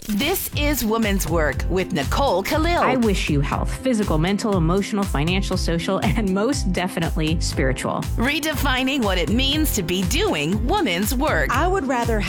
This is Woman's Work with Nicole Khalil. I wish you health, physical, mental, emotional, financial, social, and most definitely spiritual. Redefining what it means to be doing woman's work. I would rather